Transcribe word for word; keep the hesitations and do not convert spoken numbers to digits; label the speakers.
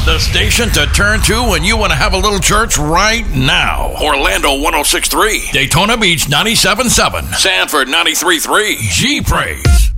Speaker 1: The station to turn to when you want to have a little church right now. Orlando one oh six point three. Daytona Beach ninety-seven point seven. Sanford ninety-three point three. G Praise.